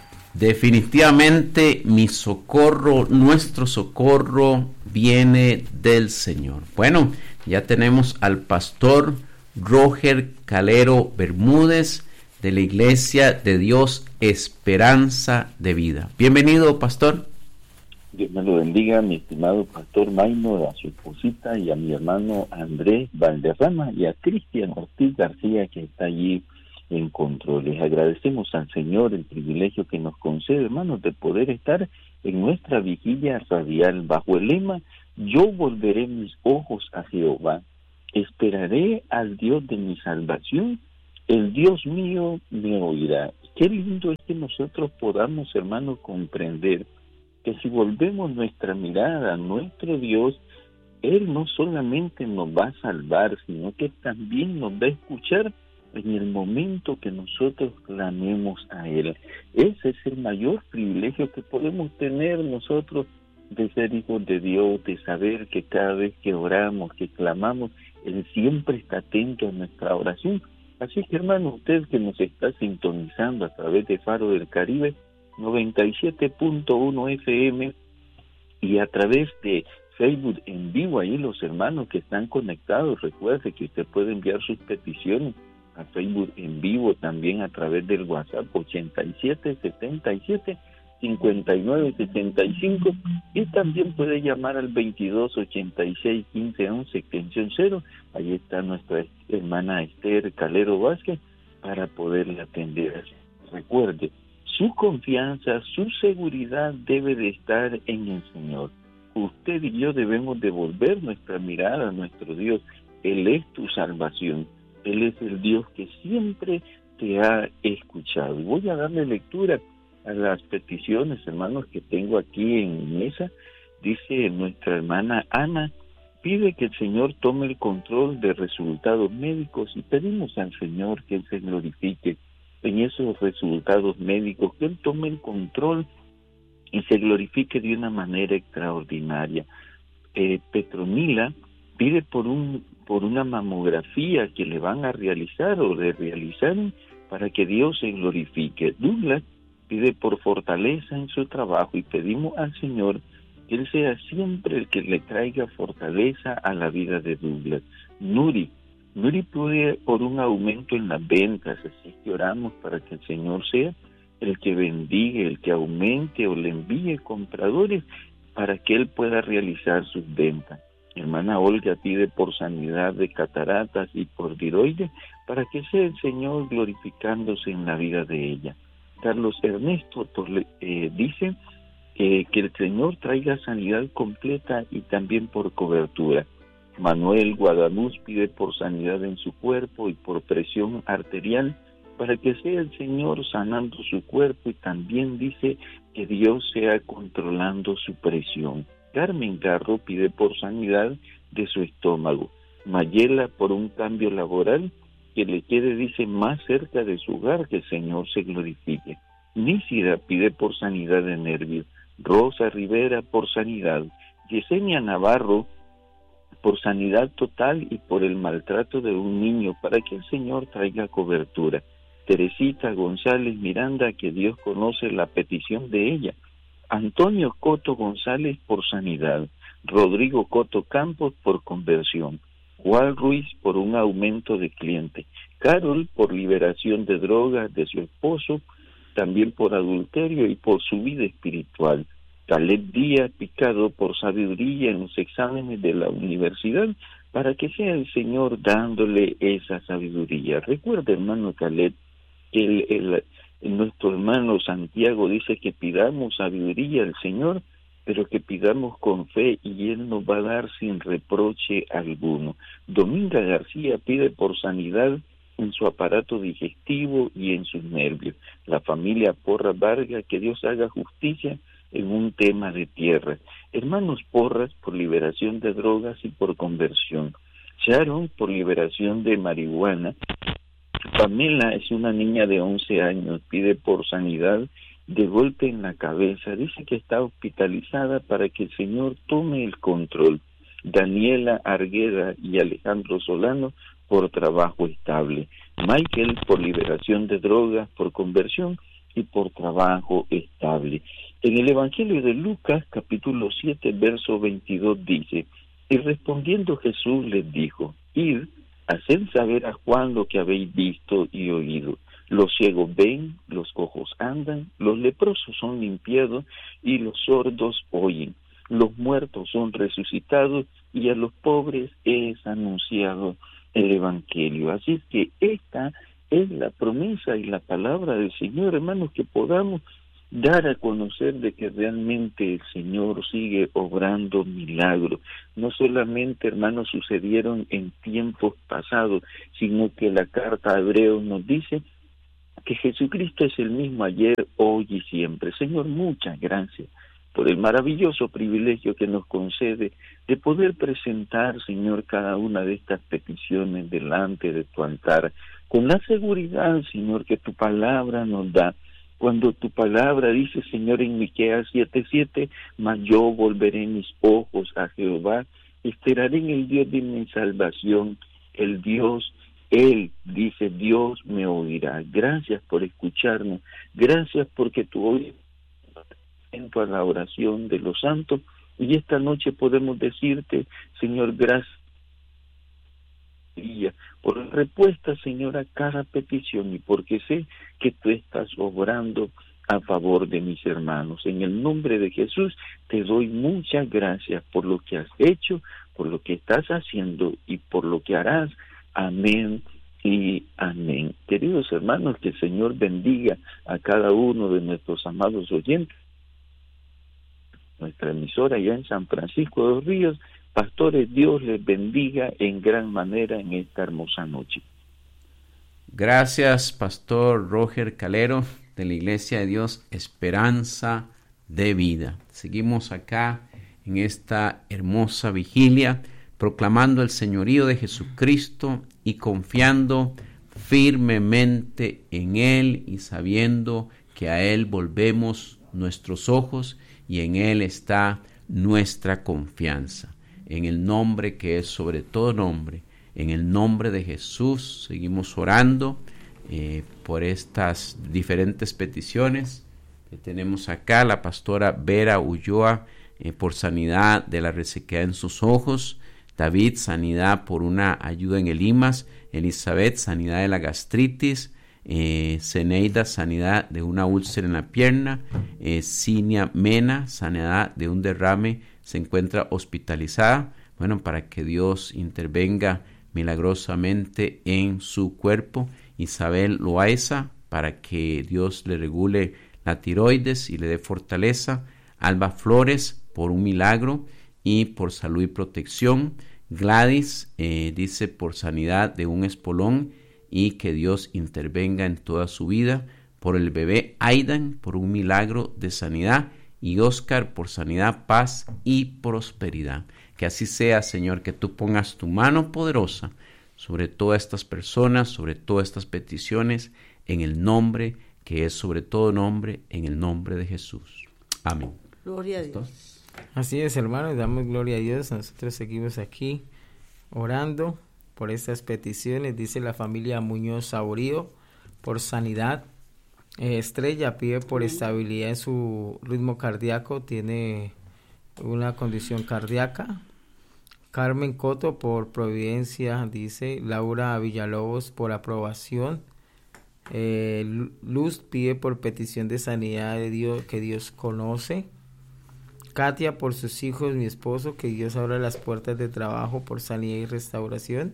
Definitivamente mi socorro, nuestro socorro viene del Señor. Bueno, ya tenemos al pastor Roger Calero Bermúdez de la Iglesia de Dios Esperanza de Vida. Bienvenido, pastor. Dios me lo bendiga, mi estimado pastor Maino, a su esposita y a mi hermano Andrés Valderrama y a Cristian Ortiz García, que está allí en control. Les agradecemos al Señor el privilegio que nos concede, hermanos, de poder estar en nuestra vigilia radial bajo el lema: yo volveré mis ojos a Jehová, esperaré al Dios de mi salvación, el Dios mío me oirá. Qué lindo es que nosotros podamos, hermanos, comprender que si volvemos nuestra mirada a nuestro Dios, Él no solamente nos va a salvar, sino que también nos va a escuchar en el momento que nosotros clamemos a Él. Ese es el mayor privilegio que podemos tener nosotros de ser hijos de Dios, de saber que cada vez que oramos, que clamamos, Él siempre está atento a nuestra oración. Así que, hermano, usted que nos está sintonizando a través de Faro del Caribe, 97.1 FM, y a través de Facebook en vivo, ahí los hermanos que están conectados, recuerde que usted puede enviar sus peticiones a Facebook en vivo, también a través del WhatsApp 8777-5965, y también puede llamar al 2286-1511 extensión 0. Ahí está nuestra hermana Esther Calero Vázquez para poderle atender. Recuerde, su confianza, su seguridad debe de estar en el Señor. Usted y yo debemos devolver nuestra mirada a nuestro Dios. Él es tu salvación. Él es el Dios que siempre te ha escuchado. Y voy a darle lectura a las peticiones, hermanos, que tengo aquí en mesa. Dice nuestra hermana Ana, pide que el Señor tome el control de resultados médicos, y pedimos al Señor que Él se glorifique en esos resultados médicos, que Él tome el control y se glorifique de una manera extraordinaria. Petronila pide por una mamografía que le van a realizar o le realizaron, para que Dios se glorifique. Douglas pide por fortaleza en su trabajo, y pedimos al Señor que Él sea siempre el que le traiga fortaleza a la vida de Douglas. Nuri pide por un aumento en las ventas, así que oramos para que el Señor sea el que bendiga, el que aumente o le envíe compradores para que Él pueda realizar sus ventas. Hermana Olga pide por sanidad de cataratas y por tiroides, para que sea el Señor glorificándose en la vida de ella. Carlos Ernesto dice que el Señor traiga sanidad completa y también por cobertura. Manuel Guadaluz pide por sanidad en su cuerpo y por presión arterial, para que sea el Señor sanando su cuerpo, y también dice que Dios sea controlando su presión. Carmen Garro pide por sanidad de su estómago. Mayela por un cambio laboral que le quede, dice, más cerca de su hogar, que el Señor se glorifique. Nícida pide por sanidad de nervios. Rosa Rivera por sanidad. Yesenia Navarro por sanidad total y por el maltrato de un niño, para que el Señor traiga cobertura. Teresita González Miranda, que Dios conoce la petición de ella. Antonio Coto González por sanidad. Rodrigo Coto Campos por conversión. Juan Ruiz por un aumento de cliente. Carol por liberación de drogas de su esposo, también por adulterio y por su vida espiritual. Caleb Díaz Picado por sabiduría en los exámenes de la universidad, para que sea el Señor dándole esa sabiduría. Recuerda, hermano Caleb, que nuestro hermano Santiago dice que pidamos sabiduría al Señor, pero que pidamos con fe, y Él nos va a dar sin reproche alguno. Dominga García pide por sanidad en su aparato digestivo y en sus nervios. La familia Porras Vargas, que Dios haga justicia en un tema de tierra. Hermanos Porras por liberación de drogas y por conversión. Sharon por liberación de marihuana. Pamela es una niña de 11 años, pide por sanidad de golpe en la cabeza. Dice que está hospitalizada para que el Señor tome el control. Daniela Argueda y Alejandro Solano por trabajo estable. Michael por liberación de drogas, por conversión. y por trabajo estable. En el Evangelio de Lucas, capítulo 7, verso 22 dice: y respondiendo Jesús les dijo: id, haced saber a Juan lo que habéis visto y oído. Los ciegos ven, los cojos andan, los leprosos son limpiados y los sordos oyen. Los muertos son resucitados y a los pobres es anunciado el Evangelio. Así es que esta es la promesa y la palabra del Señor, hermanos, que podamos dar a conocer de que realmente el Señor sigue obrando milagros. No solamente, hermanos, sucedieron en tiempos pasados, sino que la carta a Hebreos nos dice que Jesucristo es el mismo ayer, hoy y siempre. Señor, muchas gracias por el maravilloso privilegio que nos concede de poder presentar, Señor, cada una de estas peticiones delante de tu altar, con la seguridad, Señor, que tu palabra nos da. Cuando tu palabra dice, Señor, en Miqueas 7:7, mas yo volveré mis ojos a Jehová, esperaré en el Dios de mi salvación, el Dios, Él dice, Dios me oirá. Gracias por escucharnos, gracias porque tu oído a la oración de los santos, y esta noche podemos decirte, Señor, gracias por la respuesta, Señor, a cada petición, y porque sé que tú estás obrando a favor de mis hermanos. En el nombre de Jesús te doy muchas gracias por lo que has hecho, por lo que estás haciendo y por lo que harás. Amén y amén. Queridos hermanos, que el Señor bendiga a cada uno de nuestros amados oyentes. Nuestra emisora allá en San Francisco de los Ríos. Pastores, Dios les bendiga en gran manera en esta hermosa noche. Gracias, Pastor Roger Calero, de la Iglesia de Dios Esperanza de Vida. Seguimos acá en esta hermosa vigilia, proclamando el señorío de Jesucristo y confiando firmemente en Él y sabiendo que a Él volvemos nuestros ojos y en Él está nuestra confianza. En el nombre que es sobre todo nombre, en el nombre de Jesús, seguimos orando por estas diferentes peticiones que tenemos acá. La pastora Vera Ulloa por sanidad de la resequedad en sus ojos, David, sanidad por una ayuda en el IMAS, Elizabeth, sanidad de la gastritis, Zeneida, sanidad de una úlcera en la pierna, Cinia Mena, sanidad de un derrame, se encuentra hospitalizada. Bueno, para que Dios intervenga milagrosamente en su cuerpo. Isabel Loaiza, para que Dios le regule la tiroides y le dé fortaleza. Alba Flores, por un milagro y por salud y protección. Gladys, dice por sanidad de un espolón y que Dios intervenga en toda su vida. Por el bebé Aidan, por un milagro de sanidad. Y Oscar, por sanidad, paz y prosperidad. Que así sea, Señor, que tú pongas tu mano poderosa sobre todas estas personas, sobre todas estas peticiones, en el nombre que es sobre todo nombre, en el nombre de Jesús. Amén. Gloria a Dios. Así es, hermanos, damos gloria a Dios. Nosotros seguimos aquí orando por estas peticiones. Dice la familia Muñoz Saborío, por sanidad. Estrella pide por estabilidad en su ritmo cardíaco, tiene una condición cardíaca. Carmen Coto por providencia, dice. Laura Villalobos por aprobación. Luz pide por petición de sanidad de Dios, que Dios conoce. Katia por sus hijos, mi esposo, que Dios abra las puertas de trabajo por sanidad y restauración.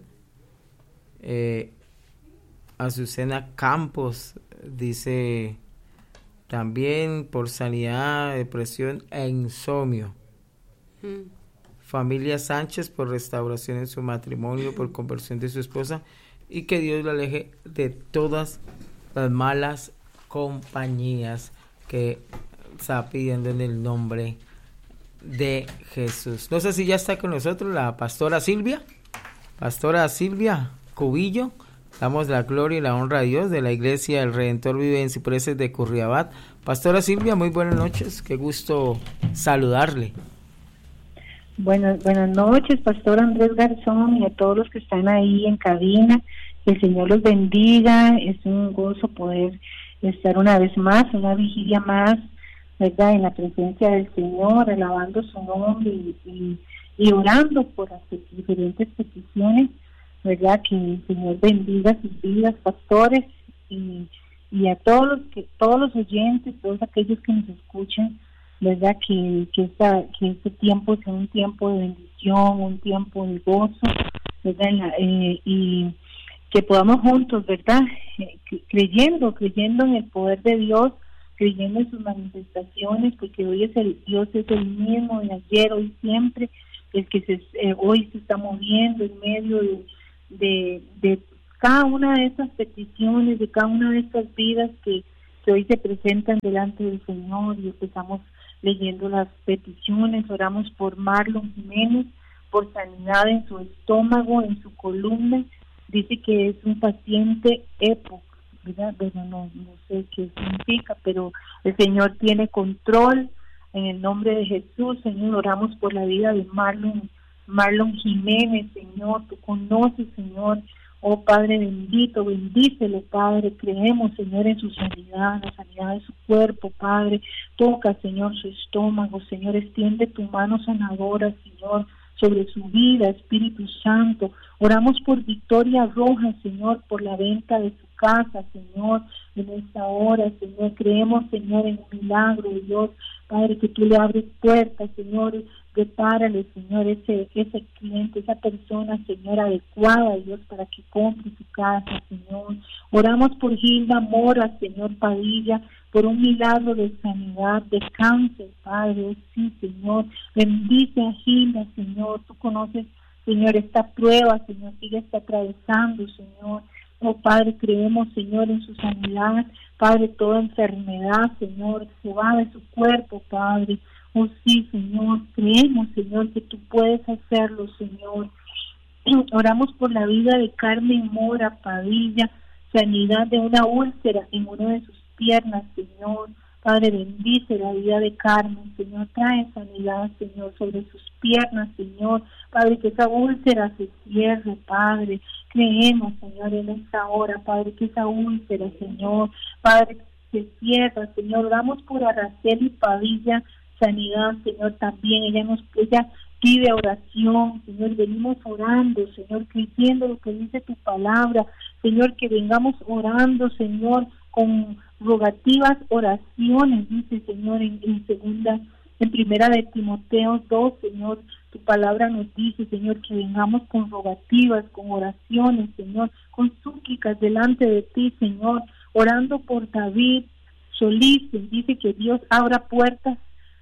Azucena Campos dice también por sanidad, depresión e insomnio. Familia Sánchez por restauración en su matrimonio, por conversión de su esposa y que Dios la aleje de todas las malas compañías, que está pidiendo en el nombre de Jesús. No sé si ya está con nosotros la pastora Silvia Cubillo. Damos la gloria y la honra a Dios de la Iglesia El Redentor Vive en Cipreses de Curriabat. Pastora Silvia, muy buenas noches, qué gusto saludarle. Buenas noches, Pastor Andrés Garzón, y a todos los que están ahí en cabina. Que el Señor los bendiga. Es un gozo poder estar una vez más, una vigilia más, ¿verdad?, en la presencia del Señor, alabando su nombre y orando por las diferentes peticiones, ¿verdad? Que el Señor bendiga sus vidas, pastores, y a todos los oyentes, todos aquellos que nos escuchan, ¿verdad? Que este tiempo sea un tiempo de bendición, un tiempo de gozo, ¿verdad? Y que podamos juntos, ¿verdad? Creyendo en el poder de Dios, creyendo en sus manifestaciones, porque Dios es el mismo de ayer, hoy, siempre, el que hoy se está moviendo en medio de cada una de esas peticiones, de cada una de estas vidas que hoy se presentan delante del Señor. Y empezamos leyendo las peticiones. Oramos por Marlon Jiménez, por sanidad en su estómago, en su columna. Dice que es un paciente EPOC, ¿verdad? Bueno, no sé qué significa, pero el Señor tiene control. En el nombre de Jesús, Señor, oramos por la vida de Marlon Jiménez, Señor. Tú conoces, Señor. Oh Padre bendito, bendícelo, Padre. Creemos, Señor, en su sanidad, la sanidad de su cuerpo, Padre. Toca, Señor, su estómago, Señor. Extiende tu mano sanadora, Señor, sobre su vida, Espíritu Santo. Oramos por Victoria Rojas, Señor, por la venta de su casa, Señor, en esta hora, Señor. Creemos, Señor, en un milagro, Dios, Padre, que tú le abres puertas, Señor. Prepárale, Señor, ese cliente, esa persona, Señor, adecuada, Dios, para que compre su casa, Señor. Oramos por Gilda Mora, Señor Padilla, por un milagro de sanidad, de cáncer, Padre. Sí, Señor, bendice a Gilda, Señor. Tú conoces, Señor, esta prueba, Señor, que ella está atravesando, Señor. Oh, Padre, creemos, Señor, en su sanidad. Padre, toda enfermedad, Señor, se va de su cuerpo, Padre. Oh, sí, Señor, creemos, Señor, que tú puedes hacerlo, Señor. Oramos por la vida de Carmen Mora Padilla, sanidad de una úlcera en una de sus piernas, Señor. Padre, bendice la vida de Carmen, Señor. Trae sanidad, Señor, sobre sus piernas, Señor. Padre, que esa úlcera se cierre, Padre. Creemos, Señor, en esta hora, Padre, que esa úlcera, Señor, Padre, se cierra, Señor. Oramos por Araceli Padilla, sanidad, Señor, también. Ella pide oración, Señor. Venimos orando, Señor, creyendo lo que dice tu palabra, Señor, que vengamos orando, Señor, con rogativas, oraciones, dice, Señor, en primera de Timoteo 2, Señor, tu palabra nos dice, Señor, que vengamos con rogativas, con oraciones, Señor, con súplicas delante de ti, Señor, orando por David Solís. Dice que Dios abra puertas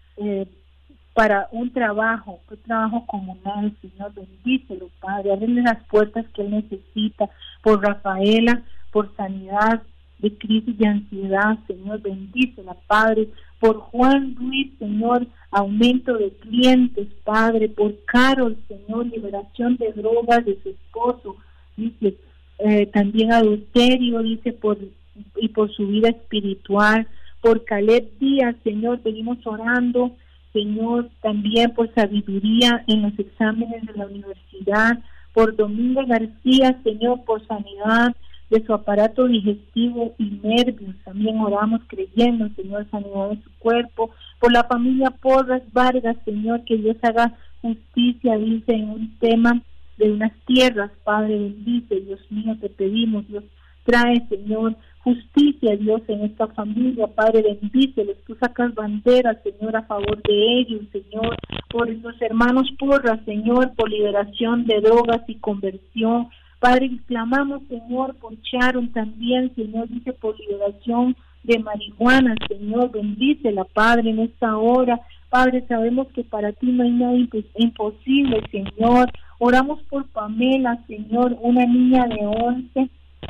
para un trabajo comunal, Señor. Bendícelo, Padre, ábrele las puertas que él necesita. Por Rafaela, por sanidad de crisis de ansiedad, Señor, bendícela, Padre. Por Juan Luis, Señor, aumento de clientes, Padre. Por Carol, Señor, liberación de drogas de su esposo, dice, también adulterio, dice, por su vida espiritual. Por Caleb Díaz, Señor, venimos orando, Señor, también por sabiduría en los exámenes de la universidad. Por Domingo García, Señor, por sanidad de su aparato digestivo y nervios. También oramos creyendo, Señor, sanidad de su cuerpo. Por la familia Porras Vargas, Señor, que Dios haga justicia, dice, en un tema de unas tierras. Padre, bendice, Dios mío, te pedimos, Dios, trae, Señor, justicia, Dios, en esta familia. Padre, bendícelos. Tú sacas banderas, Señor, a favor de ellos, Señor. Por los hermanos Porras, Señor, por liberación de drogas y conversión. Padre, clamamos, Señor, por Sharon también, Señor, dice, por liberación de marihuana, Señor. Bendícela, Padre, en esta hora. Padre, sabemos que para ti no hay nada imposible, Señor. Oramos por Pamela, Señor, una niña de 11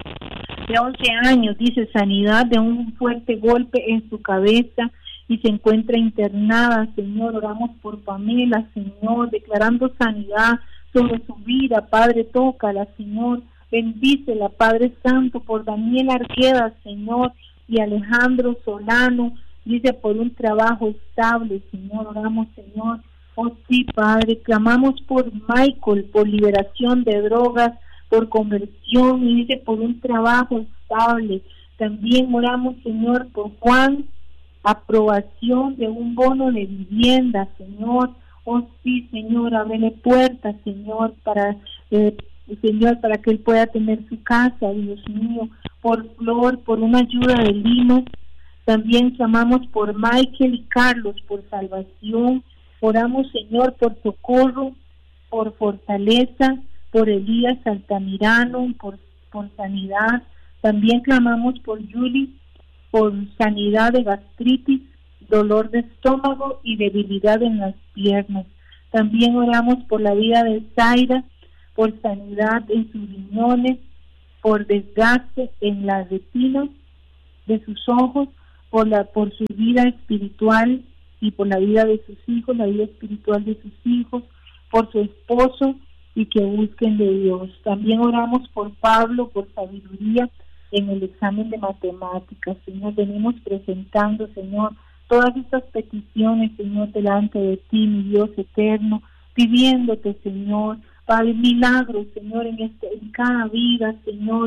años, dice, sanidad de un fuerte golpe en su cabeza y se encuentra internada, Señor. Oramos por Pamela, Señor, declarando sanidad sobre su vida. Padre, tócala, Señor, bendícela, Padre Santo. Por Daniel Arqueda, Señor, y Alejandro Solano, dice, por un trabajo estable, Señor. Oramos, Señor, oh sí, Padre, clamamos por Michael, por liberación de drogas, por conversión, y dice, por un trabajo estable. También oramos, Señor, por Juan, aprobación de un bono de vivienda, Señor. Oh sí, Señor, ábrele puertas, Señor, Señor, para que él pueda tener su casa, Dios mío. Por Flor, por una ayuda de Lima. También clamamos por Michael y Carlos, por salvación. Oramos, Señor, por socorro, por fortaleza, por Elías Altamirano, por sanidad. También clamamos por Julie, por sanidad de gastritis, dolor de estómago y debilidad en las piernas. También oramos por la vida de Zaira, por sanidad en sus riñones, por desgaste en la retina de sus ojos, por su vida espiritual y por la vida de sus hijos, la vida espiritual de sus hijos, por su esposo, y que busquen de Dios. También oramos por Pablo, por sabiduría en el examen de matemáticas. Señor, venimos presentando, Señor, todas estas peticiones, Señor, delante de ti, mi Dios eterno, pidiéndote, Señor, Padre, milagros, Señor, en cada vida, Señor,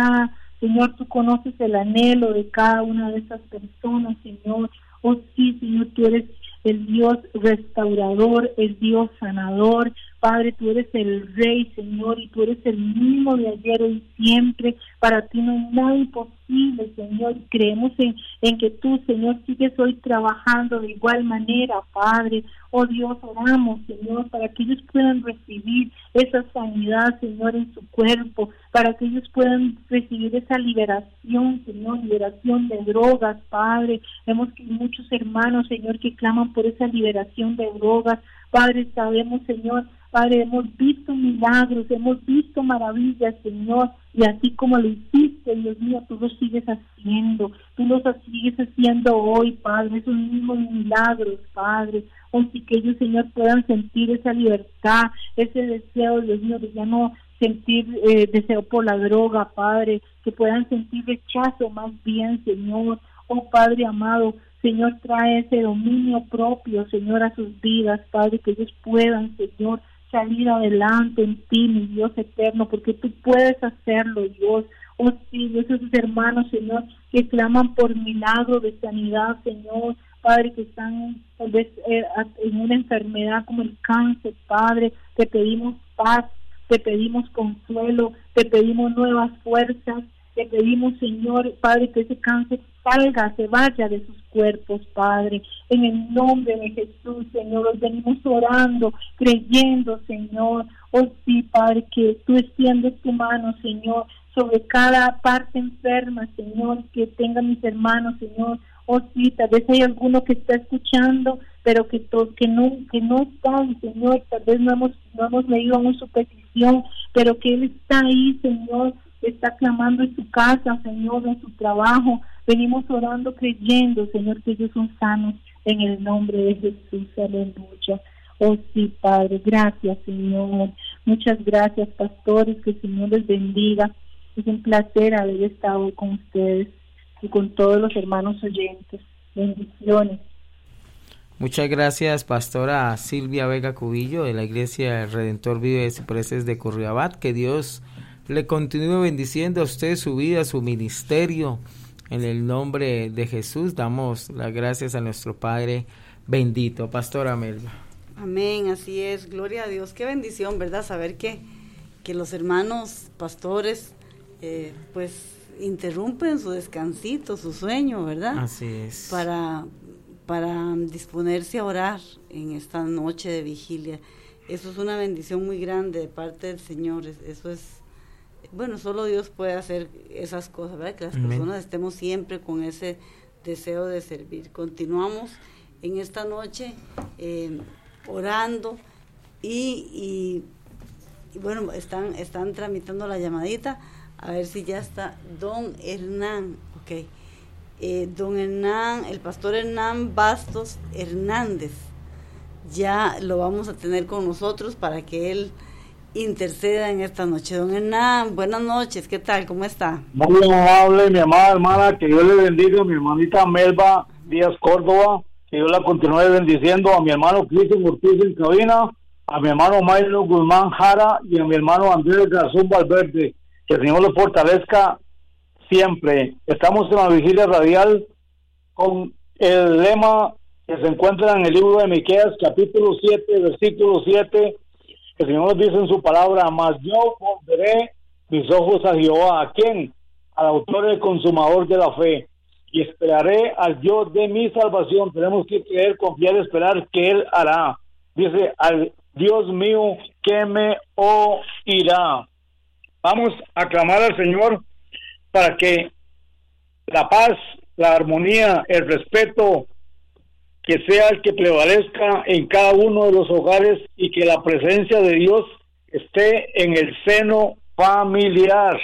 Señor, tú conoces el anhelo de cada una de esas personas, Señor. Oh sí, Señor, tú eres el Dios restaurador, el Dios sanador. Padre, tú eres el Rey, Señor, y tú eres el mismo de ayer, hoy y siempre. Para ti no hay nada imposible, Señor. Creemos en que tú, Señor, sigues hoy trabajando de igual manera, Padre. Oh Dios, oramos, Señor, para que ellos puedan recibir esa sanidad, Señor, en su cuerpo, para que ellos puedan recibir esa liberación, Señor, liberación de drogas, Padre. Vemos que hay muchos hermanos, Señor, que claman por esa liberación de drogas. Padre, sabemos, Señor, Padre, hemos visto milagros, hemos visto maravillas, Señor, y así como lo hiciste, Dios mío, tú lo sigues haciendo, tú lo sigues haciendo hoy, Padre, esos mismos milagros, Padre. Así que ellos, Señor, puedan sentir esa libertad, ese deseo, Dios mío, de ya no sentir deseo por la droga, Padre, que puedan sentir rechazo más bien, Señor. Oh Padre amado, Señor, trae ese dominio propio, Señor, a sus vidas, Padre, que ellos puedan, Señor, salir adelante en ti, mi Dios eterno, porque tú puedes hacerlo, Dios. Oh sí, Dios, esos hermanos, Señor, que claman por milagro de sanidad, Señor, Padre, que están tal vez en una enfermedad como el cáncer, Padre, te pedimos paz, te pedimos consuelo, te pedimos nuevas fuerzas, te pedimos, Señor, Padre, que ese cáncer salga, se vaya de sus cuerpos, Padre, en el nombre de Jesús, Señor. Hoy venimos orando, creyendo, Señor, oh sí, Padre, que tú extiendes tu mano, Señor, sobre cada parte enferma, Señor, que tengan mis hermanos, Señor. Oh sí, tal vez hay alguno que está escuchando, pero que no está, Señor, tal vez no hemos leído aún su petición, pero que Él está ahí, Señor, está clamando en su casa, Señor, en su trabajo. Venimos orando, creyendo, Señor, que ellos son sanos en el nombre de Jesús, aleluya. Oh sí, Padre, gracias, Señor. Muchas gracias, pastores, que el Señor les bendiga. Es un placer haber estado con ustedes y con todos los hermanos oyentes. Bendiciones. Muchas gracias, pastora Silvia Vega Cubillo, de la Iglesia del Redentor Vive de Cipreses de Curriabat. Que Dios le continúe bendiciendo a usted, su vida, su ministerio. En el nombre de Jesús damos las gracias a nuestro Padre bendito. Pastora Melba. Amén, así es, gloria a Dios. Qué bendición, ¿verdad? Saber que los hermanos pastores pues interrumpen su descansito, su sueño, ¿verdad? Así es. Para disponerse a orar en esta noche de vigilia. Eso es una bendición muy grande de parte del Señor. Eso es, bueno, solo Dios puede hacer esas cosas, ¿verdad? Que las personas estemos siempre con ese deseo de servir. Continuamos en esta noche orando y bueno, están tramitando la llamadita, a ver si ya está don Hernán, ok. Don Hernán, el pastor Hernán Bastos Hernández, ya lo vamos a tener con nosotros para que él interceda en esta noche. Don Hernán, buenas noches, ¿qué tal? ¿Cómo está? Muy amable, mi amada hermana, que Dios le bendiga, a mi hermanita Melba Díaz Córdoba, que Dios la continúe bendiciendo, a mi hermano Cristian Ortiz en cabina, a mi hermano Mailo Guzmán Jara y a mi hermano Andrés Garzón Valverde, que el Señor lo fortalezca siempre. Estamos en la vigilia radial con el lema que se encuentra en el libro de Miqueas, capítulo 7, versículo 7. El Señor nos dice en su palabra: mas yo volveré mis ojos a Jehová. ¿A quién? Al autor y consumador de la fe. Y esperaré al Dios de mi salvación. Tenemos que creer, confiar, esperar que Él hará. Dice: al Dios mío que me oirá. Vamos a clamar al Señor para que la paz, la armonía, el respeto, que sea el que prevalezca en cada uno de los hogares, y que la presencia de Dios esté en el seno familiar.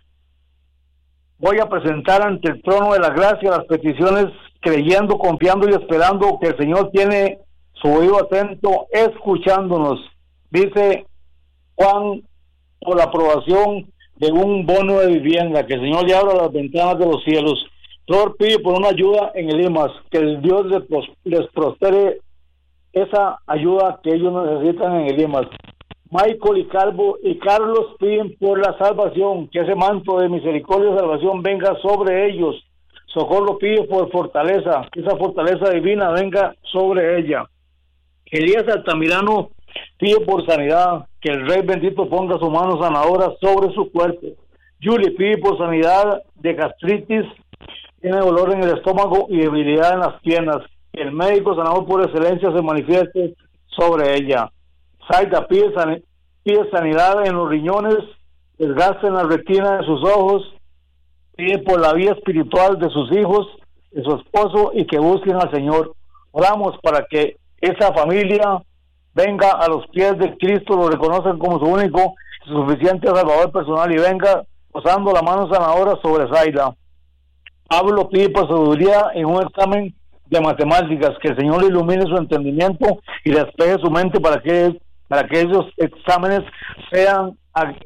Voy a presentar ante el trono de la gracia las peticiones, creyendo, confiando y esperando que el Señor tiene su oído atento, escuchándonos. Dice Juan, por la aprobación de un bono de vivienda, que el Señor le abra las ventanas de los cielos. Flor pide por una ayuda en el IMAS, que el Dios les prospere esa ayuda que ellos necesitan en el IMAS. Michael y Calvo y Carlos piden por la salvación, que ese manto de misericordia y salvación venga sobre ellos. Socorro pide por fortaleza, que esa fortaleza divina venga sobre ella. Elías Altamirano pide por sanidad, que el Rey bendito ponga su mano sanadora sobre su cuerpo. Julie pide por sanidad de gastritis, tiene dolor en el estómago y debilidad en las piernas. Que el médico sanador por excelencia se manifieste sobre ella. Zaida pide sanidad en los riñones, desgaste en la retina de sus ojos, pide por la vida espiritual de sus hijos, de su esposo, y que busquen al Señor. Oramos para que esa familia venga a los pies de Cristo, lo reconocen como su único y suficiente salvador personal, y venga posando la mano sanadora sobre Zaida. Pablo pide por sabiduría en un examen de matemáticas, que el Señor le ilumine su entendimiento y le despeje su mente para que esos exámenes sean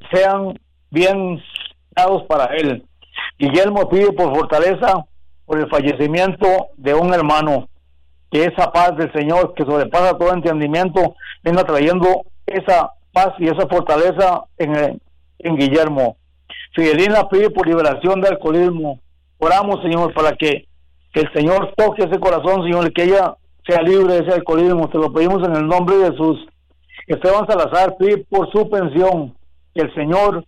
bien dados para él. Guillermo pide por fortaleza por el fallecimiento de un hermano, que esa paz del Señor, que sobrepasa todo entendimiento, venga trayendo esa paz y esa fortaleza en Guillermo. Fidelina pide por liberación de alcoholismo. Oramos, Señor, para que el Señor toque ese corazón, Señor, y que ella sea libre de ese alcoholismo. Te lo pedimos en el nombre de Jesús. Esteban Salazar pide por su pensión, que el Señor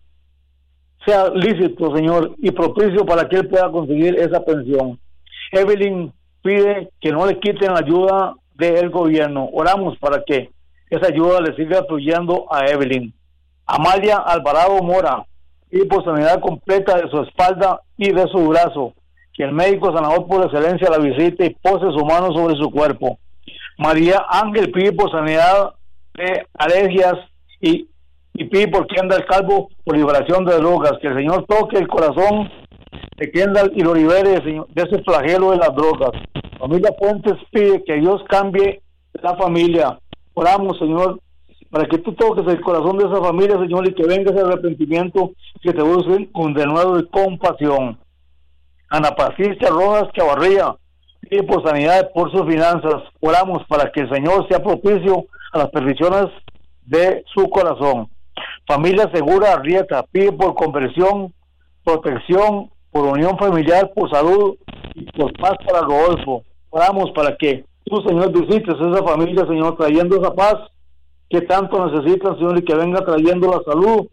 sea lícito, Señor, y propicio para que él pueda conseguir esa pensión. Evelyn pide que no le quiten la ayuda del gobierno. Oramos para que esa ayuda le siga fluyendo a Evelyn. Amalia Alvarado Mora pide por sanidad completa de su espalda y de su brazo, que el médico sanador por excelencia la visite y pose su mano sobre su cuerpo. María Ángel pide por sanidad de alergias y pide por Kendall Calvo por liberación de drogas, que el Señor toque el corazón de Kendall y lo libere de ese flagelo de las drogas. Familia Fuentes pide que Dios cambie la familia. Oramos, Señor, para que tú toques el corazón de esa familia, Señor, y que venga ese arrepentimiento, que te busquen con denuedo y compasión. Ana Patricia Rojas Chavarría pide por sanidad, por sus finanzas. Oramos para que el Señor sea propicio a las peticiones de su corazón. Familia Segura Arrieta pide por conversión, protección, por unión familiar, por salud y por paz para Rodolfo. Oramos para que tú, Señor, visites esa familia, Señor, trayendo esa paz que tanto necesitan, Señor, y que venga trayendo la salud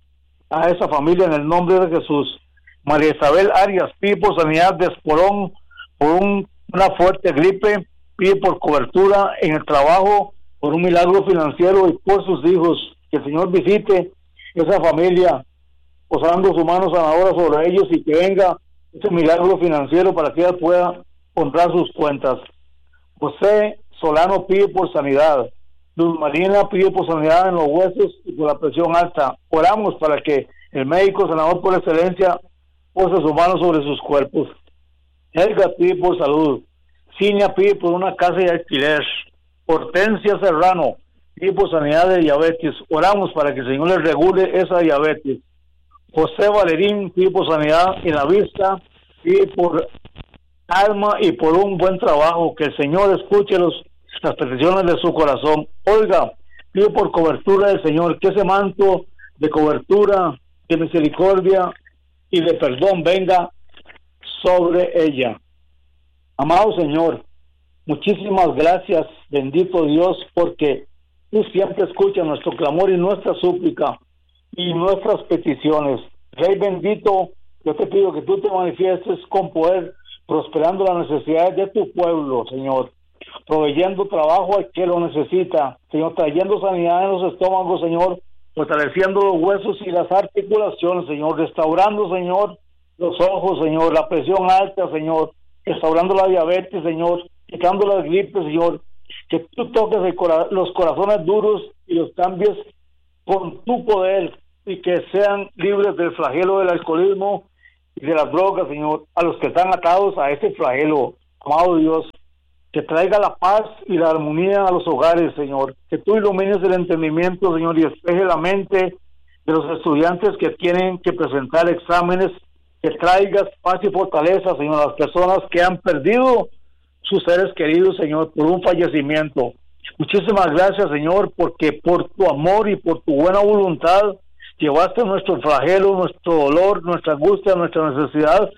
a esa familia en el nombre de Jesús. María Isabel Arias pide por sanidad de Esporón, por una fuerte gripe, pide por cobertura en el trabajo, por un milagro financiero y por sus hijos. Que el Señor visite esa familia, posando su mano sanadora sobre ellos, y que venga ese milagro financiero para que ella pueda honrar sus cuentas. José Solano pide por sanidad. Luz Marina pide por sanidad en los huesos y por la presión alta. Oramos para que el médico sanador por excelencia pose su mano sobre sus cuerpos. Helga pide por salud. Cinia pide por una casa de alquiler. Hortensia Serrano pide por sanidad de diabetes. Oramos para que el Señor le regule esa diabetes. José Valerín pide por sanidad en la vista, pide por alma y por un buen trabajo. Que el Señor escuche las peticiones de su corazón. Olga pide por cobertura del Señor, que ese manto de cobertura, de misericordia y de perdón venga sobre ella. Amado Señor, muchísimas gracias, bendito Dios, porque tú siempre escuchas nuestro clamor y nuestra súplica y nuestras peticiones. Rey bendito, yo te pido que tú te manifiestes con poder, prosperando las necesidades de tu pueblo, Señor, proveyendo trabajo al que lo necesita, Señor, trayendo sanidad en los estómagos, Señor, fortaleciendo los huesos y las articulaciones, Señor, restaurando, Señor, los ojos, Señor, la presión alta, Señor, restaurando la diabetes, Señor, quitando las gripes, Señor, que tú toques los corazones duros y los cambies con tu poder y que sean libres del flagelo del alcoholismo y de las drogas, Señor, a los que están atados a ese flagelo, amado Dios, que traiga la paz y la armonía a los hogares, Señor, que tú ilumines el entendimiento, Señor, y despeje la mente de los estudiantes que tienen que presentar exámenes, que traigas paz y fortaleza, Señor, a las personas que han perdido sus seres queridos, Señor, por un fallecimiento. Muchísimas gracias, Señor, porque por tu amor y por tu buena voluntad llevaste nuestro flagelo, nuestro dolor, nuestra angustia, nuestra necesidad,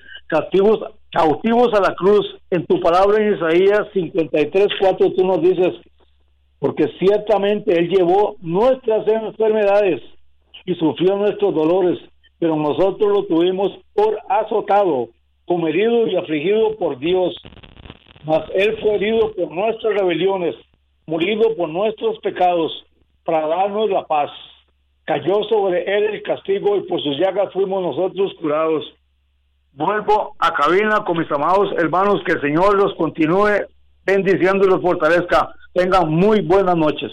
cautivos a la cruz. En tu palabra en Isaías 53:4 tú nos dices, porque ciertamente Él llevó nuestras enfermedades y sufrió nuestros dolores, pero nosotros lo tuvimos por azotado, como herido y afligido por Dios. Mas Él fue herido por nuestras rebeliones, molido por nuestros pecados, para darnos la paz. Cayó sobre Él el castigo y por sus llagas fuimos nosotros curados. Vuelvo a cabina con mis amados hermanos, que el Señor los continúe bendiciendo y los fortalezca. Tengan muy buenas noches.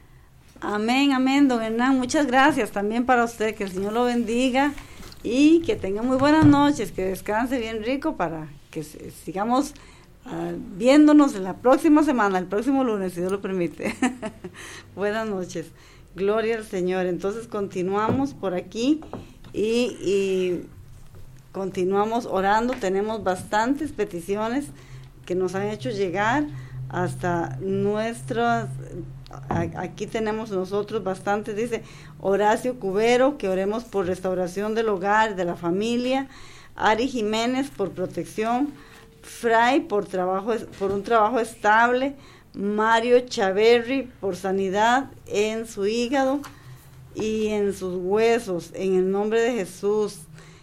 Amén, amén, don Hernán, muchas gracias también para usted, que el Señor lo bendiga y que tenga muy buenas noches, que descanse bien rico para que sigamos viéndonos en la próxima semana, el próximo lunes, si Dios lo permite. Buenas noches, gloria al Señor. Entonces continuamos por aquí y continuamos orando. Tenemos bastantes peticiones que nos han hecho llegar hasta nuestras. Aquí tenemos nosotros bastantes. Dice Horacio Cubero que oremos por restauración del hogar, de la familia. Ari Jiménez por protección. Fray por un trabajo estable. Mario Chaverri por sanidad en su hígado y en sus huesos, en el nombre de Jesús.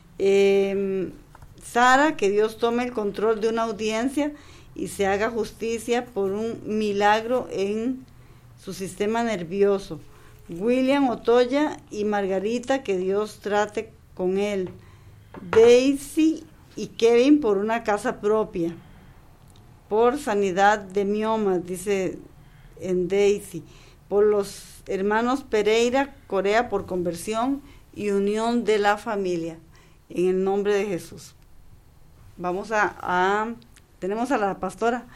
Sara, que Dios tome el control de una audiencia y se haga justicia por un milagro en su sistema nervioso. William Otoya y Margarita, que Dios trate con él. Daisy y Kevin por una casa propia, por sanidad de miomas, dice en Daisy. Por los hermanos Pereira Corea por conversión y unión de la familia, en el nombre de Jesús. Vamos tenemos a la pastora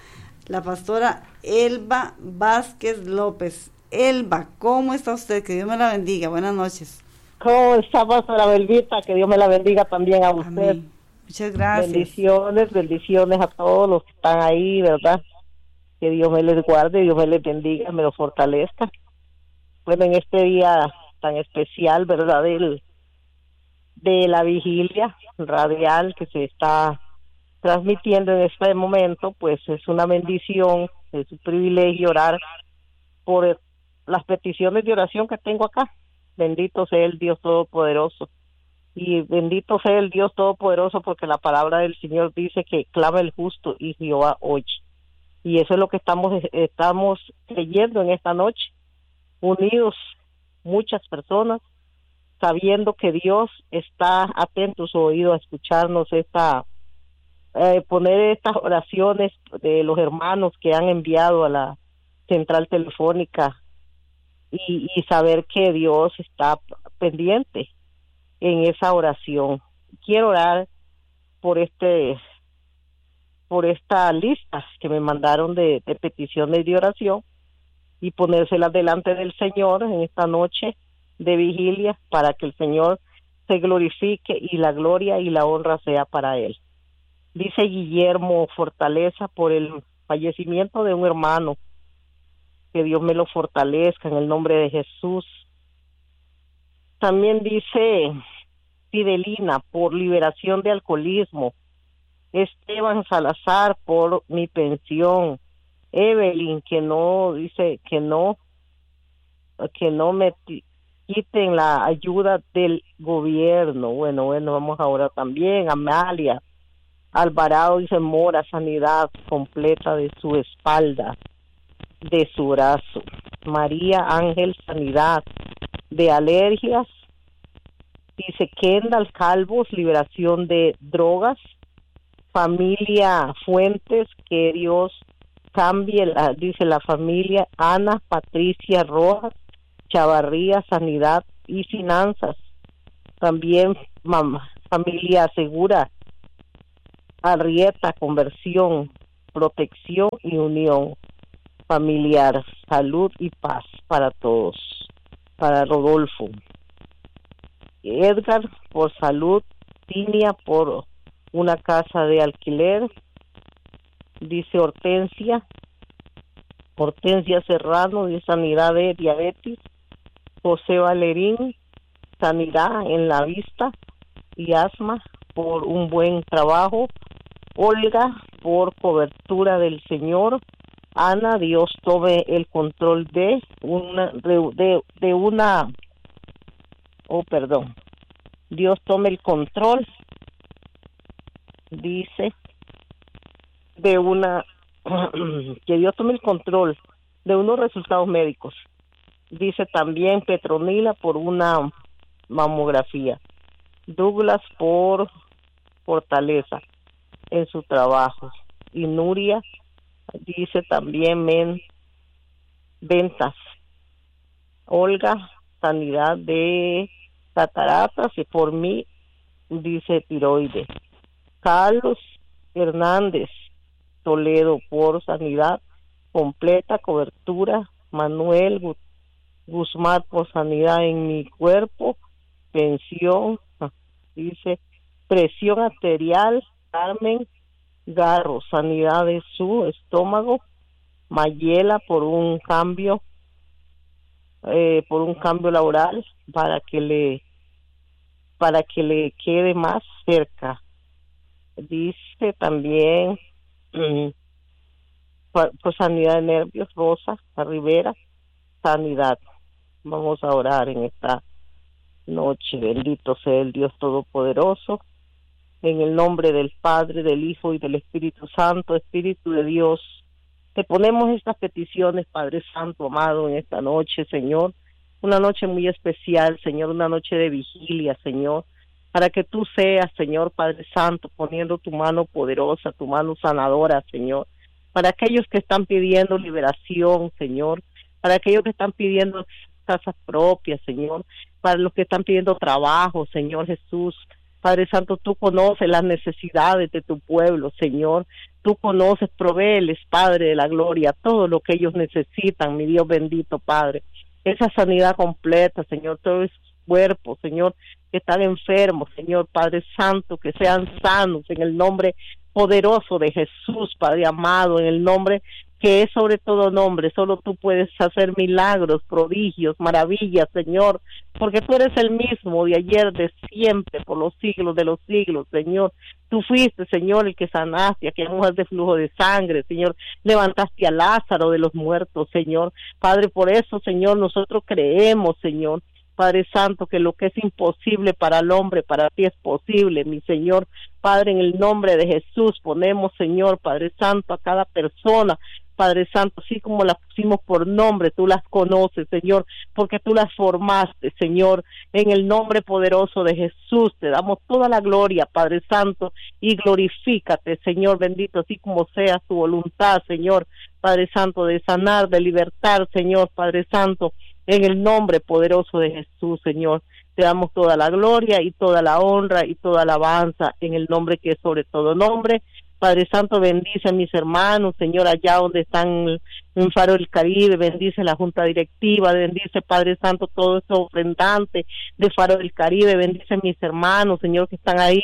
Elba Vázquez López. Elba, ¿cómo está usted? Que Dios me la bendiga. Buenas noches. ¿Cómo está, pastora Belvita? Que Dios me la bendiga también a usted. Amén. Muchas gracias. Bendiciones a todos los que están ahí, ¿verdad? Que Dios me les guarde, Dios me les bendiga, me los fortalezca. Bueno, en este día tan especial, ¿verdad? De la vigilia radial que se está transmitiendo en este momento, pues es una bendición, es un privilegio orar por las peticiones de oración que tengo acá. Bendito sea el Dios Todopoderoso. Y bendito sea el Dios Todopoderoso, porque la palabra del Señor dice que clama el justo y Jehová oye. Y eso es lo que estamos creyendo en esta noche, unidos muchas personas, sabiendo que Dios está atento su oído a escucharnos poner estas oraciones de los hermanos que han enviado a la central telefónica y saber que Dios está pendiente en esa oración. Quiero orar por esta lista que me mandaron de peticiones de oración y ponérselas delante del Señor en esta noche de vigilia, para que el Señor se glorifique y la gloria y la honra sea para Él. Dice Guillermo Fortaleza por el fallecimiento de un hermano, que Dios me lo fortalezca en el nombre de Jesús. También dice Fidelina, por liberación de alcoholismo. Esteban Salazar, por mi pensión. Evelyn, que no, dice que no me quiten la ayuda del gobierno. Bueno, vamos ahora también. Amalia Alvarado, dice Mora, sanidad completa de su espalda, de su brazo. María Ángel, sanidad de alergias. Dice Kendall Calvos, liberación de drogas. Familia Fuentes, que Dios cambie, dice la familia. Ana Patricia Rojas Chavarría, sanidad y finanzas. También familia Segura Arrieta, conversión, protección y unión familiar, salud y paz para todos. Para Rodolfo. Edgar, por salud. Tinia, por una casa de alquiler. Dice Hortensia Serrano, de sanidad de diabetes. José Valerín, sanidad en la vista y asma, por un buen trabajo. Olga, por cobertura del Señor. Ana, Dios tome el control Dios tome el control, dice, de una, que Dios tome el control de unos resultados médicos. Dice también Petronila, por una mamografía. Douglas, por fortaleza en su trabajo. Y Nuria, dice también ventas. Olga, sanidad de cataratas, y por mí, dice tiroides. Carlos Hernández Toledo, por sanidad completa, cobertura. Manuel Guzmán, por sanidad en mi cuerpo, pensión, dice presión arterial. Carmen Garro, sanidad de su estómago. Mayela, por un cambio laboral, para que le quede más cerca. Dice también por sanidad de nervios. Rosa Rivera, sanidad. Vamos a orar en esta noche. Bendito sea el Dios Todopoderoso, en el nombre del Padre, del Hijo y del Espíritu Santo. Espíritu de Dios, te ponemos estas peticiones, Padre Santo amado, en esta noche, Señor, una noche muy especial, Señor, una noche de vigilia, Señor, para que tú seas, Señor, Padre Santo, poniendo tu mano poderosa, tu mano sanadora, Señor, para aquellos que están pidiendo liberación, Señor, para aquellos que están pidiendo casas propias, Señor, para los que están pidiendo trabajo, Señor Jesús. Padre Santo, tú conoces las necesidades de tu pueblo, Señor. Tú conoces, provéeles, Padre de la gloria, todo lo que ellos necesitan, mi Dios bendito, Padre. Esa sanidad completa, Señor, todos esos cuerpos, Señor, que están enfermos, Señor, Padre Santo, que sean sanos en el nombre poderoso de Jesús, Padre amado, en el nombre que es sobre todo nombre. Solo tú puedes hacer milagros, prodigios, maravillas, Señor, porque tú eres el mismo de ayer, de siempre, por los siglos de los siglos, Señor. Tú fuiste, Señor, el que sanaste a aquella mujer de flujo de sangre, Señor. Levantaste a Lázaro de los muertos, Señor. Padre, por eso, Señor, nosotros creemos, Señor, Padre Santo, que lo que es imposible para el hombre, para ti es posible, mi Señor. Padre, en el nombre de Jesús ponemos, Señor, Padre Santo, a cada persona, Padre Santo, así como las pusimos por nombre, tú las conoces, Señor, porque tú las formaste, Señor, en el nombre poderoso de Jesús. Te damos toda la gloria, Padre Santo, y glorifícate, Señor bendito, así como sea tu voluntad, Señor, Padre Santo, de sanar, de libertar, Señor, Padre Santo, en el nombre poderoso de Jesús, Señor. Te damos toda la gloria y toda la honra y toda alabanza en el nombre que es sobre todo nombre. Padre Santo, bendice a mis hermanos, Señor, allá donde están en Faro del Caribe, bendice la Junta Directiva, bendice, Padre Santo, todo eso ofrendante de Faro del Caribe, bendice a mis hermanos, Señor, que están ahí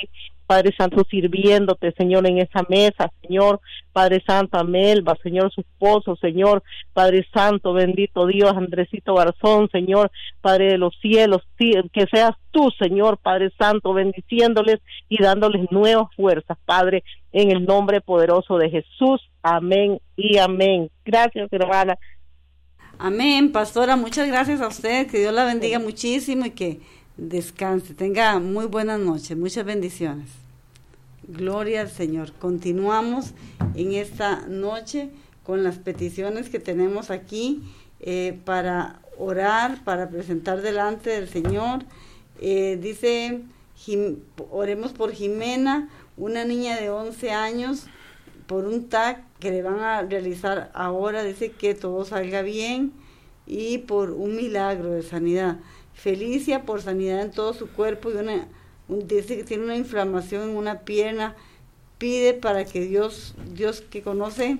Padre Santo, sirviéndote, Señor, en esa mesa, Señor. Padre Santo, a Melba, Señor, su esposo, Señor. Padre Santo, bendito Dios, Andresito Garzón, Señor, Padre de los cielos, que seas tú, Señor, Padre Santo, bendiciéndoles y dándoles nuevas fuerzas, Padre, en el nombre poderoso de Jesús. Amén y amén. Gracias, hermana. Amén, pastora, muchas gracias a usted, que Dios la bendiga muchísimo y que descanse, tenga muy buenas noches, muchas bendiciones. Gloria al Señor. Continuamos en esta noche con las peticiones que tenemos aquí para orar, para presentar delante del Señor. Dice, oremos por Jimena, una niña de 11 años, por un TAC que le van a realizar ahora. Dice que todo salga bien y por un milagro de sanidad. Felicia por sanidad en todo su cuerpo y dice que tiene una inflamación en una pierna. Pide para que Dios que conoce,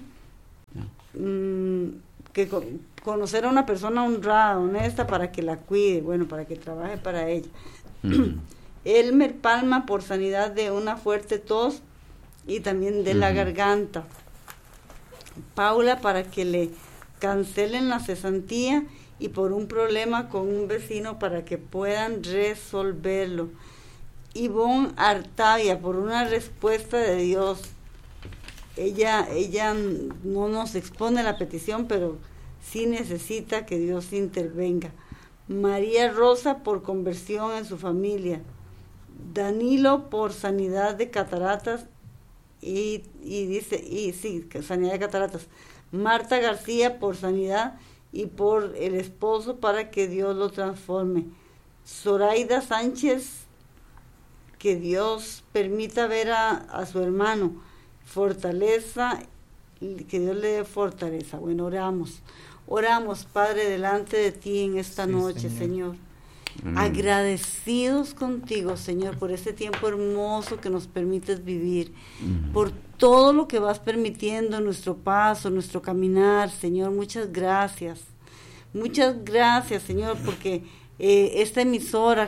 conocer a una persona honrada, honesta, para que la cuide, bueno, para que trabaje para ella. Elmer Palma por sanidad de una fuerte tos y también de la garganta. Paula para que le cancelen la cesantía y por un problema con un vecino para que puedan resolverlo. Ivonne Artavia por una respuesta de Dios. Ella no nos expone la petición, pero sí necesita que Dios intervenga. María Rosa por conversión en su familia. Danilo por sanidad de cataratas y sanidad de cataratas. Marta García por sanidad y por el esposo para que Dios lo transforme. Zoraida Sánchez, que Dios permita ver a su hermano, fortaleza, que Dios le dé fortaleza. Bueno, oramos, Padre, delante de ti en esta noche, Señor. Agradecidos contigo, Señor, por este tiempo hermoso que nos permites vivir, por todo lo que vas permitiendo en nuestro paso, nuestro caminar, Señor. Muchas gracias, Señor, porque esta emisora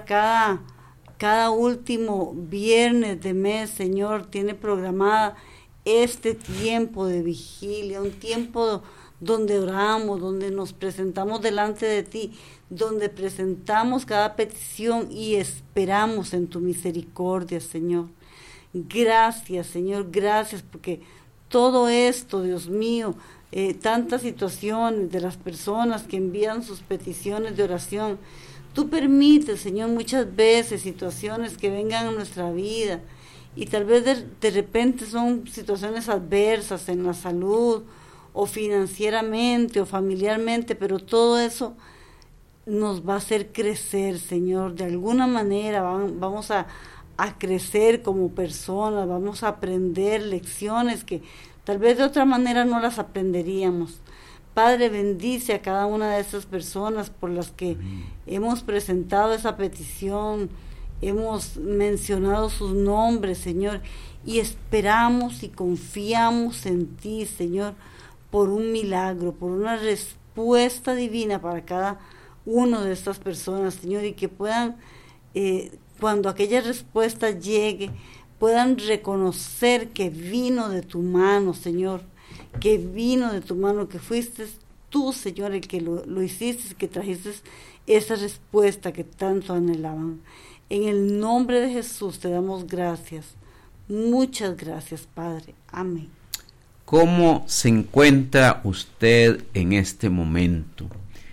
cada último viernes de mes, Señor, tiene programada este tiempo de vigilia, un tiempo donde oramos, donde nos presentamos delante de ti, donde presentamos cada petición y esperamos en tu misericordia, Señor. Gracias, Señor, gracias, porque todo esto, Dios mío, tantas situaciones de las personas que envían sus peticiones de oración, tú permites, Señor, muchas veces situaciones que vengan a nuestra vida y tal vez de repente son situaciones adversas en la salud o financieramente o familiarmente, pero todo eso nos va a hacer crecer, Señor. De alguna manera vamos a crecer como personas, vamos a aprender lecciones que tal vez de otra manera no las aprenderíamos. Padre, bendice a cada una de esas personas por las que hemos presentado esa petición, hemos mencionado sus nombres, Señor, y esperamos y confiamos en ti, Señor, por un milagro, por una respuesta divina para cada una de estas personas, Señor, y que puedan, cuando aquella respuesta llegue, puedan reconocer que vino de tu mano, Señor, que vino de tu mano, que fuiste tú, Señor, el que lo hiciste, que trajiste esa respuesta que tanto anhelaban. En el nombre de Jesús te damos gracias. Muchas gracias, Padre. Amén. ¿Cómo se encuentra usted en este momento?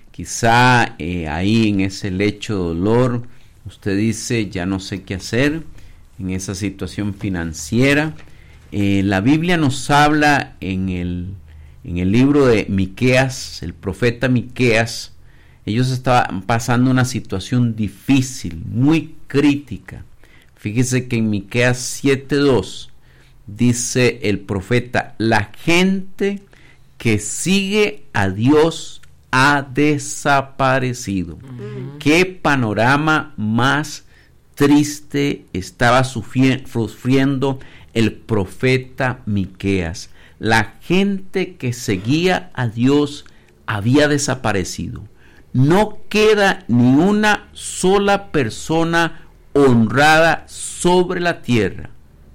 Quizá ahí en ese lecho de dolor, usted dice, ya no sé qué hacer en esa situación financiera. La Biblia nos habla en el libro de Miqueas, el profeta Miqueas. Ellos estaban pasando una situación difícil, muy crítica. Fíjese que en Miqueas 7:2 dice el profeta, la gente que sigue a Dios ha desaparecido. Qué panorama más triste estaba sufriendo el profeta Miqueas. La gente que seguía a Dios había desaparecido. No queda ni una sola persona honrada sobre la tierra.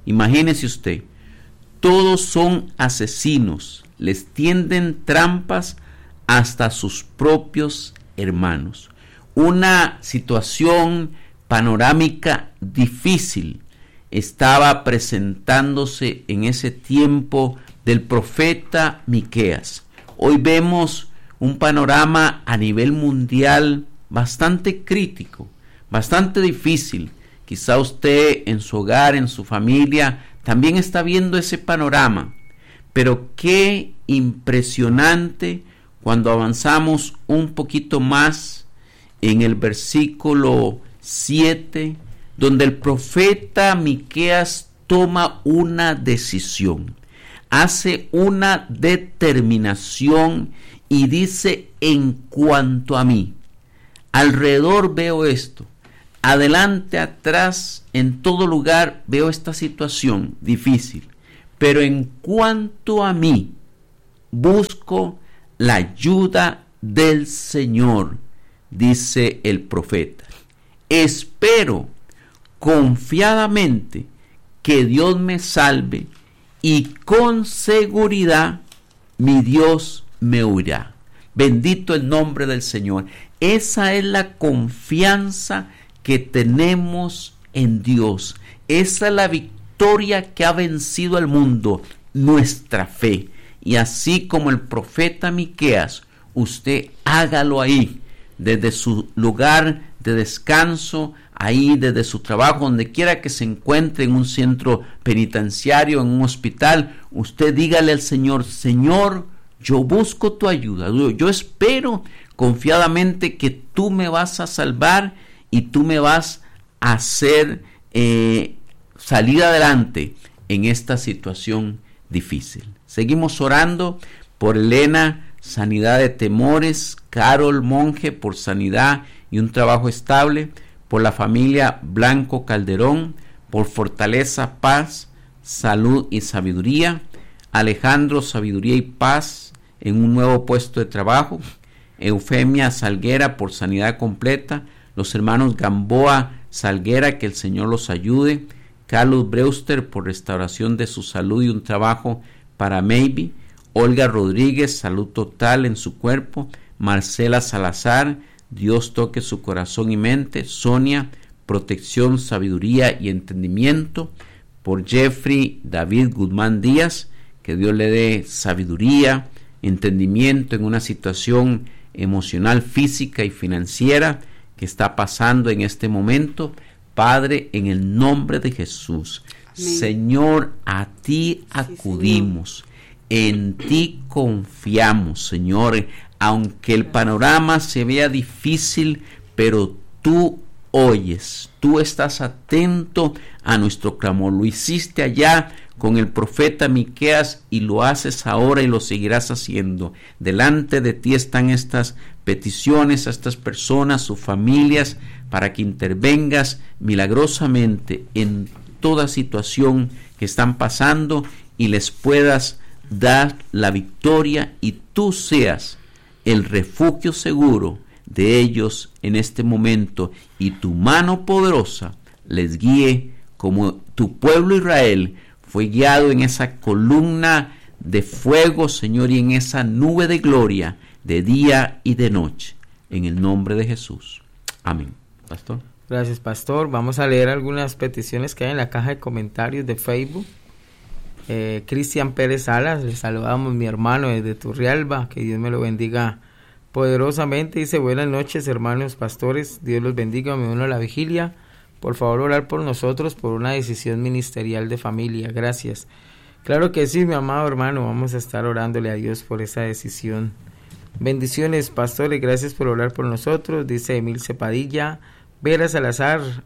Imagínese usted, todos son asesinos, les tienden trampas hasta sus propios hermanos. Una situación panorámica difícil estaba presentándose en ese tiempo del profeta Miqueas. Hoy vemos un panorama a nivel mundial bastante crítico, bastante difícil. Quizá usted en su hogar, en su familia, también está viendo ese panorama. Pero qué impresionante cuando avanzamos un poquito más en el versículo 7, donde el profeta Miqueas toma una decisión, hace una determinación y dice: en cuanto a mí, alrededor veo esto, adelante, atrás, en todo lugar veo esta situación difícil, pero en cuanto a mí, busco la ayuda del Señor, dice el profeta. Espero confiadamente que Dios me salve y con seguridad mi Dios me oirá. Bendito el nombre del Señor. Esa es la confianza que tenemos en Dios. Esa es la victoria que ha vencido al mundo, nuestra fe. Y así como el profeta Miqueas, usted hágalo ahí, desde su lugar de descanso, ahí desde su trabajo, donde quiera que se encuentre, en un centro penitenciario, en un hospital. Usted dígale al Señor: Señor, yo busco tu ayuda, yo espero confiadamente que tú me vas a salvar y tú me vas a hacer salir adelante en esta situación difícil. Seguimos orando por Elena, sanidad de temores; Carol Monje, por sanidad y un trabajo estable; por la familia Blanco Calderón, por fortaleza, paz, salud y sabiduría; Alejandro, sabiduría y paz en un nuevo puesto de trabajo; Eufemia Salguera, por sanidad completa; los hermanos Gamboa Salguera, que el Señor los ayude; Carlos Brewster, por restauración de su salud y un trabajo para Maybe; Olga Rodríguez, salud total en su cuerpo; Marcela Salazar, Dios toque su corazón y mente; Sonia, protección, sabiduría y entendimiento; por Jeffrey David Guzmán Díaz, que Dios le dé sabiduría, entendimiento en una situación emocional, física y financiera que está pasando en este momento. Padre, en el nombre de Jesús, amén. Señor, a ti acudimos, en ti confiamos, Señor, aunque el panorama se vea difícil, pero tú oyes, tú estás atento a nuestro clamor. Lo hiciste allá con el profeta Miqueas y lo haces ahora y lo seguirás haciendo. Delante de ti están estas peticiones a estas personas, sus familias, para que intervengas milagrosamente en toda situación que están pasando y les puedas dar la victoria y tú seas el refugio seguro de ellos en este momento y tu mano poderosa les guíe como tu pueblo Israel fue guiado en esa columna de fuego, Señor, y en esa nube de gloria de día y de noche, en el nombre de Jesús. Amén. Pastor. Gracias, pastor. Vamos a leer algunas peticiones que hay en la caja de comentarios de Facebook. Cristian Pérez Salas, le saludamos, mi hermano desde Turrialba, que Dios me lo bendiga poderosamente. Dice: buenas noches, hermanos pastores, Dios los bendiga, me uno a la vigilia. Por favor, orar por nosotros por una decisión ministerial de familia. Gracias. Claro que sí, mi amado hermano, vamos a estar orándole a Dios por esa decisión. Bendiciones, pastores, gracias por orar por nosotros. Dice Emil Cepadilla. Vera Salas,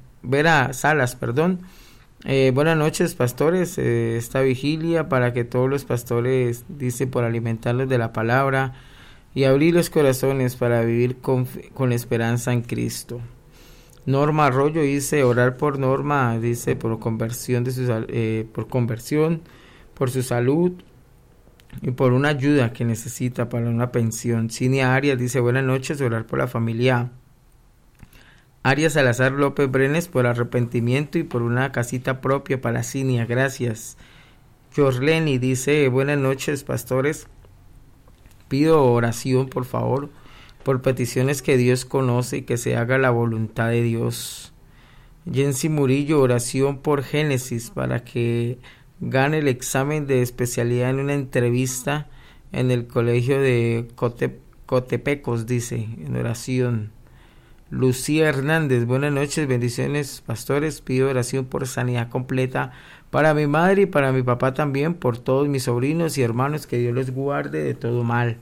buenas noches, pastores. Esta vigilia para que todos los pastores, dice, por alimentarlos de la palabra y abrir los corazones para vivir con esperanza en Cristo. Norma Arroyo dice: orar por Norma, dice, por conversión por su salud y por una ayuda que necesita para una pensión. Cinia Arias dice: buenas noches, orar por la familia Arias Salazar López Brenes por arrepentimiento y por una casita propia para Cinia, gracias. Jorleni dice, buenas noches pastores, pido oración por favor, por peticiones que Dios conoce y que se haga la voluntad de Dios. Jensi Murillo, oración por Génesis para que gane el examen de especialidad en una entrevista en el colegio de Cotepecos, dice, en oración. Lucía Hernández, buenas noches, bendiciones pastores, pido oración por sanidad completa para mi madre y para mi papá también, por todos mis sobrinos y hermanos, que Dios les guarde de todo mal.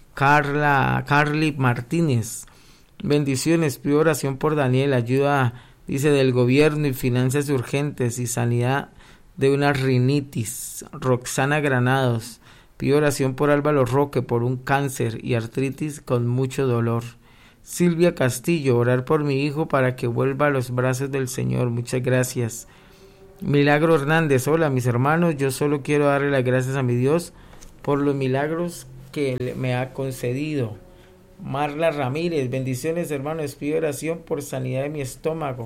Carly Martínez, bendiciones, pido oración por Daniel, ayuda, dice, del gobierno y finanzas urgentes y sanidad de una rinitis. Roxana Granados, pido oración por Álvaro Roque, por un cáncer y artritis con mucho dolor. Silvia Castillo, orar por mi hijo para que vuelva a los brazos del Señor, muchas gracias. Milagro Hernández, hola mis hermanos, yo solo quiero darle las gracias a mi Dios por los milagros que Él me ha concedido. Marla Ramírez, bendiciones hermanos, pido oración por sanidad de mi estómago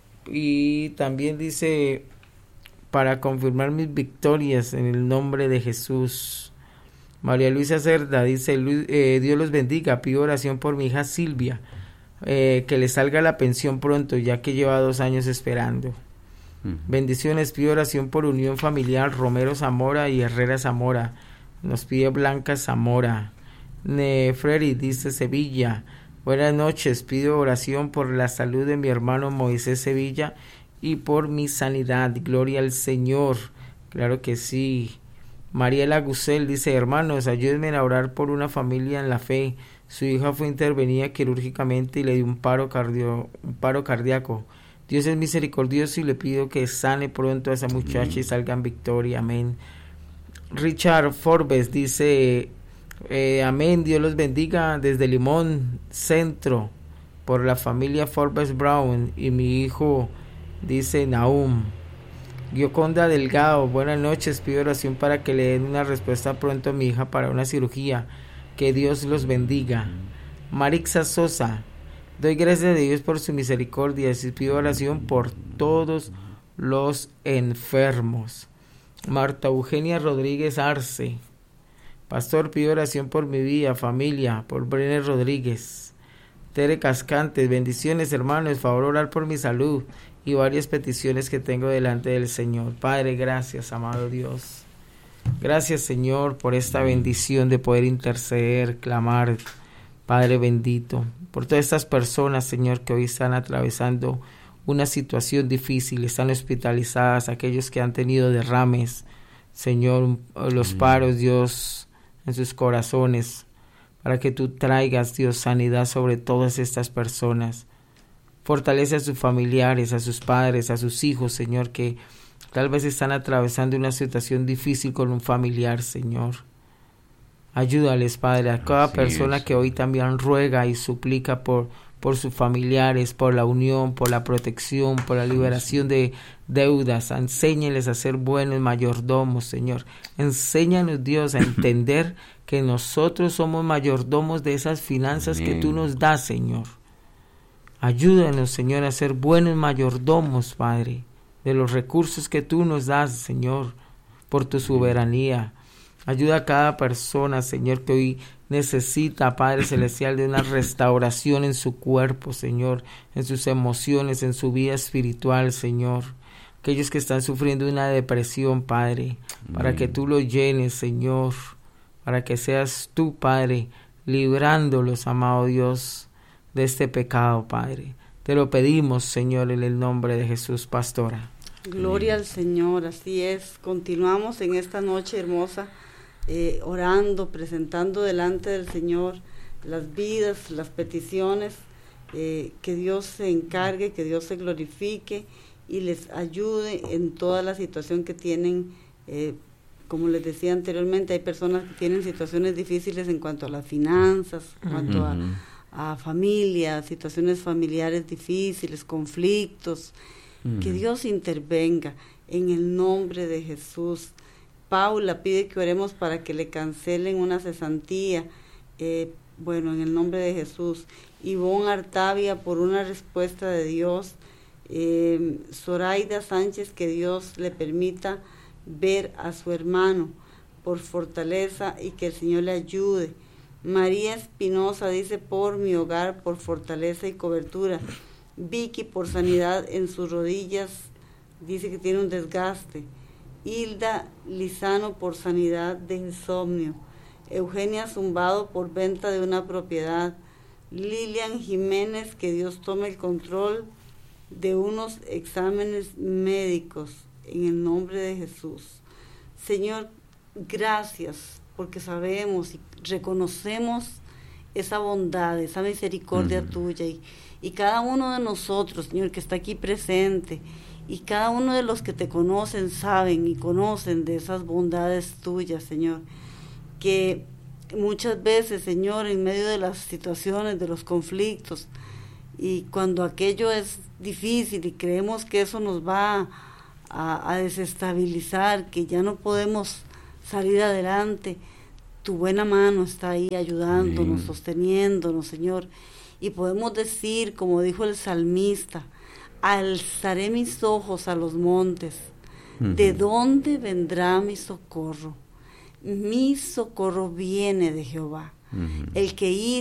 y también dice para confirmar mis victorias en el nombre de Jesús. María Luisa Cerda dice, Dios los bendiga, pido oración por mi hija Silvia, que le salga la pensión pronto, ya que lleva 2 años esperando. Bendiciones, pido oración por unión familiar, Romero Zamora y Herrera Zamora, nos pide Blanca Zamora. Nefreri dice Sevilla, buenas noches, pido oración por la salud de mi hermano Moisés Sevilla y por mi sanidad, gloria al Señor, claro que sí. Mariela Gusel dice, hermanos, ayúdenme a orar por una familia en la fe. Su hija fue intervenida quirúrgicamente y le dio un paro cardíaco. Dios es misericordioso y le pido que sane pronto a esa muchacha y salga en victoria. Amén. Richard Forbes dice, amén, Dios los bendiga desde Limón Centro por la familia Forbes Brown y mi hijo, dice Nahum. Gioconda Delgado, buenas noches, pido oración para que le den una respuesta pronto a mi hija para una cirugía, que Dios los bendiga. Marixa Sosa, doy gracias a Dios por su misericordia y pido oración por todos los enfermos. Marta Eugenia Rodríguez Arce, pastor, pido oración por mi vida, familia, por Brenner Rodríguez. Tere Cascantes, bendiciones hermanos, favor orar por mi salud y varias peticiones que tengo delante del Señor. Padre, gracias, amado Dios. Gracias, Señor, por esta bendición de poder interceder, clamar, Padre bendito, por todas estas personas, Señor, que hoy están atravesando una situación difícil, están hospitalizadas, aquellos que han tenido derrames, Señor, los paros, Dios, en sus corazones, para que tú traigas, Dios, sanidad sobre todas estas personas. Fortalece a sus familiares, a sus padres, a sus hijos, Señor, que tal vez están atravesando una situación difícil con un familiar, Señor. Ayúdales, Padre, a cada persona que hoy también ruega y suplica por sus familiares, por la unión, por la protección, por la liberación de deudas. Enséñales a ser buenos mayordomos, Señor. Enséñanos, Dios, a entender que nosotros somos mayordomos de esas finanzas que tú nos das, Señor. Ayúdanos, Señor, a ser buenos mayordomos, Padre, de los recursos que tú nos das, Señor, por tu soberanía. Ayuda a cada persona, Señor, que hoy necesita, Padre Celestial, de una restauración en su cuerpo, Señor, en sus emociones, en su vida espiritual, Señor. Aquellos que están sufriendo una depresión, Padre, para que tú los llenes, Señor, para que seas tú, Padre, librándolos, amado Dios, de este pecado, Padre. Te lo pedimos, Señor, en el nombre de Jesús, pastora. Gloria al Señor, así es. Continuamos en esta noche hermosa, orando, presentando delante del Señor las vidas, las peticiones, que Dios se encargue, que Dios se glorifique y les ayude en toda la situación que tienen. Como les decía anteriormente, hay personas que tienen situaciones difíciles en cuanto a las finanzas, en cuanto a familia, situaciones familiares difíciles, conflictos. Que Dios intervenga en el nombre de Jesús. Paula pide que oremos para que le cancelen una cesantía, Bueno, en el nombre de Jesús. Ivonne Artavia, por una respuesta de Dios. Zoraida Sánchez, que Dios le permita ver a su hermano por fortaleza y que el Señor le ayude. María Espinosa dice, por mi hogar, por fortaleza y cobertura. Vicky, por sanidad en sus rodillas, dice que tiene un desgaste. Hilda Lizano, por sanidad de insomnio. Eugenia Zumbado, por venta de una propiedad. Lilian Jiménez, que Dios tome el control de unos exámenes médicos, en el nombre de Jesús. Señor, gracias, porque sabemos y reconocemos esa bondad, esa misericordia tuya, y cada uno de nosotros, Señor, que está aquí presente, y cada uno de los que te conocen, saben y conocen de esas bondades tuyas, Señor, que muchas veces, Señor, en medio de las situaciones, de los conflictos, y cuando aquello es difícil y creemos que eso nos va a desestabilizar, que ya no podemos salir adelante, tu buena mano está ahí ayudándonos, sosteniéndonos, Señor, y podemos decir, como dijo el salmista, alzaré mis ojos a los montes, ¿de dónde vendrá mi socorro? Mi socorro viene de Jehová, el que hizo